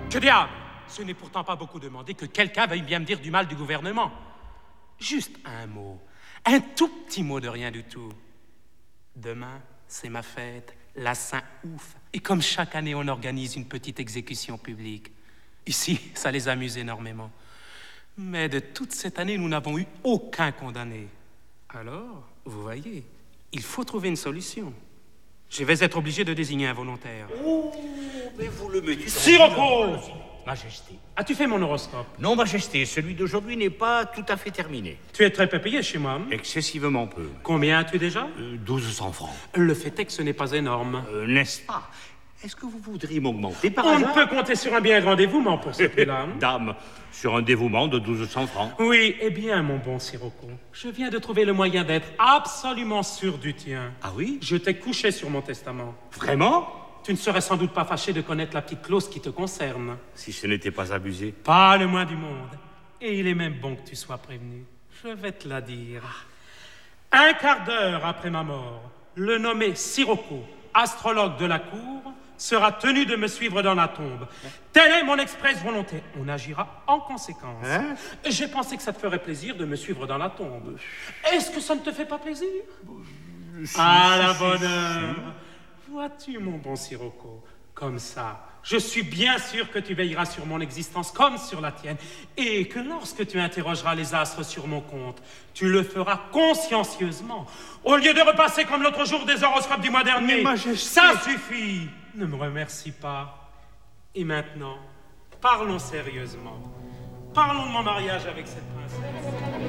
Que diable! Ce n'est pourtant pas beaucoup demandé que quelqu'un veuille bien me dire du mal du gouvernement. Juste un mot, un tout petit mot de rien du tout. Demain, c'est ma fête, la Saint-Ouf. Et comme chaque année, on organise une petite exécution publique. Ici, ça les amuse énormément. Mais de toute cette année, nous n'avons eu aucun condamné. Alors, vous voyez, il faut trouver une solution. Je vais être obligé de désigner un volontaire. Oh, mais vous le mettez... Sirocco! Majesté. As-tu fait mon horoscope? Non, Majesté, celui d'aujourd'hui n'est pas tout à fait terminé. Tu es très peu payé chez moi. Excessivement peu. Combien as-tu déjà? 1200 francs. Le fait est que ce n'est pas énorme. N'est-ce pas? Est-ce que vous voudriez m'augmenter par On hasard? ne peut compter sur un bien grand dévouement pour ce prix-là. Dame, sur un dévouement de 1200 francs. Oui, eh bien, mon bon Sirocco, je viens de trouver le moyen d'être absolument sûr du tien. Ah oui? Je t'ai couché sur mon testament. Vraiment? Tu ne serais sans doute pas fâché de connaître la petite clause qui te concerne. Si ce n'était pas abusé. Pas le moins du monde. Et il est même bon que tu sois prévenu. Je vais te la dire. Un quart d'heure après ma mort, le nommé Sirocco, astrologue de la cour, sera tenu de me suivre dans la tombe. Telle est mon expresse volonté. On agira en conséquence. Hein? J'ai pensé que ça te ferait plaisir de me suivre dans la tombe. Est-ce que ça ne te fait pas plaisir? À la bonne heure. Vois-tu, mon bon Sirocco, comme ça, je suis bien sûr que tu veilleras sur mon existence comme sur la tienne, et que lorsque tu interrogeras les astres sur mon compte, tu le feras consciencieusement, au lieu de repasser comme l'autre jour des horoscopes du mois dernier. Mais Majesté... Ça suffit. Ne me remercie pas. Et maintenant, parlons sérieusement. Parlons de mon mariage avec cette princesse.